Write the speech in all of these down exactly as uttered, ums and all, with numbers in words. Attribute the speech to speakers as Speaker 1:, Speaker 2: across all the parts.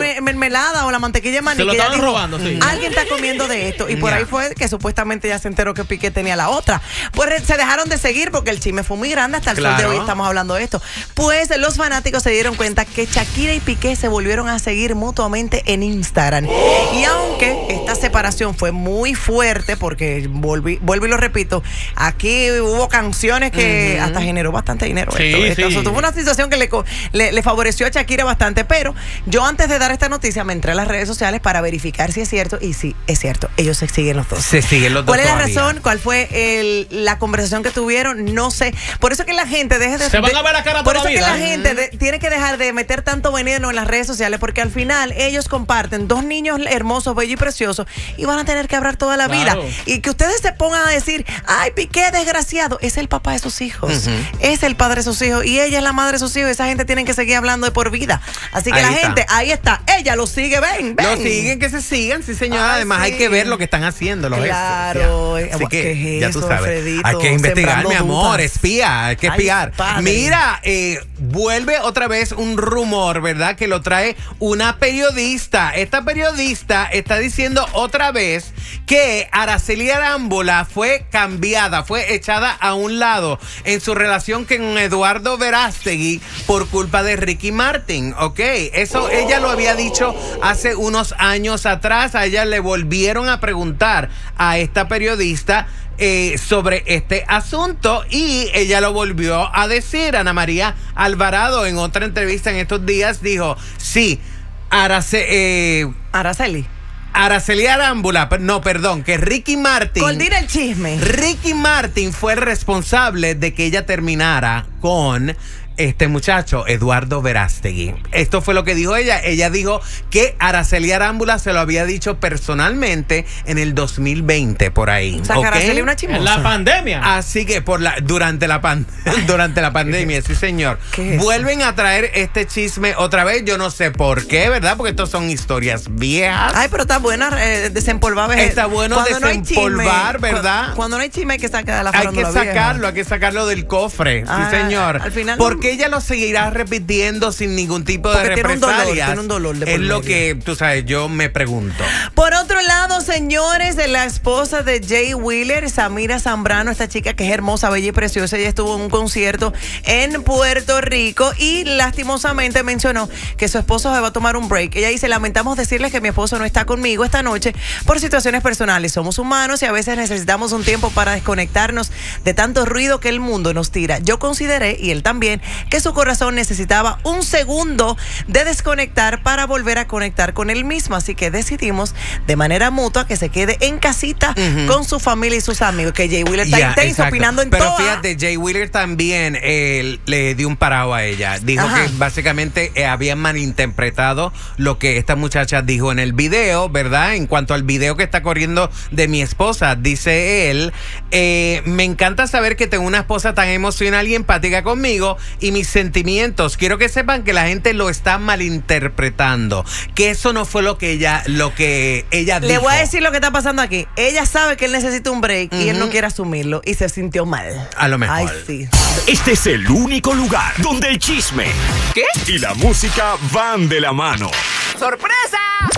Speaker 1: mermelada o la mantequilla de maní.
Speaker 2: Se lo estaban dijo, robando, sí.
Speaker 1: Alguien está comiendo de esto. Y por ahí fue que supuestamente ya se enteró que Piqué tenía la otra. Pues se dejaron de seguir porque el chisme fue muy grande. Hasta el claro. sol de hoy estamos hablando de esto. Pues los fanáticos se dieron cuenta que Shakira y Piqué se volvieron a seguir mutuamente en Instagram. Oh. Y aunque esta separación fue muy fuerte, porque volví, vuelvo y lo repito, aquí hubo canciones que uh-huh. hasta generó bastante dinero.
Speaker 2: Sí,
Speaker 1: esto, esto.
Speaker 2: Sí.
Speaker 1: Fue una situación que le, le, le favoreció a Shakira bastante, pero yo antes de dar esta noticia me entré a las redes sociales para verificar si es cierto, y sí, es cierto, ellos se siguen los dos.
Speaker 3: Se siguen los dos.
Speaker 1: ¿Cuál es la
Speaker 3: todavía.
Speaker 1: razón? ¿Cuál fue el, la conversación que tuvieron? No sé. Por eso que la gente deje de...
Speaker 2: Se van a ver la cara
Speaker 1: Por
Speaker 2: toda
Speaker 1: eso
Speaker 2: la vida.
Speaker 1: que la gente de, tiene que dejar de meter tanto veneno en las redes sociales, porque al final ellos comparten dos niños hermosos, bellos y preciosos, y van a tener que hablar toda la
Speaker 2: claro.
Speaker 1: vida. Y que ustedes se pongan a decir, ay, Piqué, desgraciado, es el papá de sus hijos, uh-huh. es el padre de sus hijos, y ella es la madre de sus hijos. Esa gente tiene que seguir hablando de por vida. Así que
Speaker 3: ahí
Speaker 1: la
Speaker 3: está.
Speaker 1: gente, ahí está, ella lo sigue, ven, ven.
Speaker 3: Lo siguen, que se sigan, sí señora.
Speaker 1: Ay,
Speaker 3: Además
Speaker 1: sí.
Speaker 3: hay que ver lo que están haciendo. Los
Speaker 1: claro.
Speaker 3: Así que
Speaker 1: ¿Qué es
Speaker 3: ya tú
Speaker 1: eso,
Speaker 3: sabes.
Speaker 1: Alfredito?
Speaker 3: Hay que investigar,
Speaker 1: Sembrando
Speaker 3: mi amor,
Speaker 1: dudas.
Speaker 3: espía, hay que
Speaker 1: Ay,
Speaker 3: espiar.
Speaker 1: padre.
Speaker 3: Mira, eh, vuelve otra vez un rumor, ¿verdad? Que lo trae una periodista. Esta periodista está diciendo otra vez que Araceli Arámbula fue cambiada, fue echada a un lado en su relación con Eduardo Verástegui por culpa de Ricky Martin, ¿ok? Eso ella lo había dicho hace unos años atrás. A ella le volvieron a preguntar a esta periodista Eh, sobre este asunto y ella lo volvió a decir. Ana María Alvarado en otra entrevista en estos días dijo, sí, Arace, eh,
Speaker 1: Araceli.
Speaker 3: Araceli Arámbula, no, perdón, que Ricky Martin.
Speaker 1: Coldir el chisme.
Speaker 3: Ricky Martin fue el responsable de que ella terminara con este muchacho, Eduardo Verástegui. Esto fue lo que dijo ella. Ella dijo que Araceli Arámbula se lo había dicho personalmente en el dos mil veinte, por ahí.
Speaker 1: O sea,
Speaker 3: ¿okay?
Speaker 1: que Araceli una chimosa.
Speaker 2: En la pandemia.
Speaker 3: Así que por la, durante, la pan, durante la pandemia, sí señor. Vuelven a traer este chisme otra vez. Yo no sé por qué, ¿verdad? Porque estos son historias viejas.
Speaker 1: Ay, pero está buena eh, desempolvar.
Speaker 3: Está bueno cuando desempolvar,
Speaker 1: no chisme,
Speaker 3: ¿verdad?
Speaker 1: Cuando, cuando no hay chisme hay que sacar de la
Speaker 3: Hay que sacarlo,
Speaker 1: vieja.
Speaker 3: hay que sacarlo del cofre. Ah, sí, señor.
Speaker 1: Al final
Speaker 3: Porque no... ella lo seguirá repitiendo sin ningún tipo
Speaker 1: Porque
Speaker 3: de
Speaker 1: tiene
Speaker 3: represalias.
Speaker 1: Un dolor, tiene un dolor de por
Speaker 3: es lo
Speaker 1: medio.
Speaker 3: que, tú sabes, yo me pregunto.
Speaker 1: Por otro lado, señores, de la esposa de Jay Wheeler, Samira Zambrano, esta chica que es hermosa, bella y preciosa, ella estuvo en un concierto en Puerto Rico y lastimosamente mencionó que su esposo se va a tomar un break. Ella dice, lamentamos decirles que mi esposo no está conmigo esta noche por situaciones personales. Somos humanos y a veces necesitamos un tiempo para desconectarnos de tanto ruido que el mundo nos tira. Yo consideré, y él también, que su corazón necesitaba un segundo de desconectar para volver a conectar con él mismo. Así que decidimos de manera mutua que se quede en casita uh-huh. con su familia y sus amigos. Que Jay Wheeler está yeah, intenso, exacto. opinando en todo.
Speaker 3: Pero toda. Fíjate, Jay Wheeler también eh, le dio un parado a ella. Dijo Ajá. que básicamente eh, habían malinterpretado lo que esta muchacha dijo en el video, ¿verdad? En cuanto al video que está corriendo de mi esposa, dice él, eh, me encanta saber que tengo una esposa tan emocional y empática conmigo y mis sentimientos. Quiero que sepan que la gente lo está malinterpretando, que eso no fue lo que ella, lo que ella dijo.
Speaker 1: Le voy a decir lo que está pasando aquí. Ella sabe que él necesita un break uh-huh. y él no quiere asumirlo y se sintió mal.
Speaker 3: A lo mejor.
Speaker 1: Ay, sí.
Speaker 4: Este es el único lugar donde el chisme
Speaker 3: ¿Qué?
Speaker 4: y la música van de la mano.
Speaker 1: ¡Sorpresa!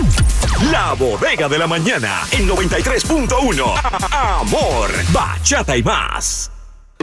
Speaker 4: La Bodega de la Mañana en noventa y tres punto uno. Amor, bachata y más.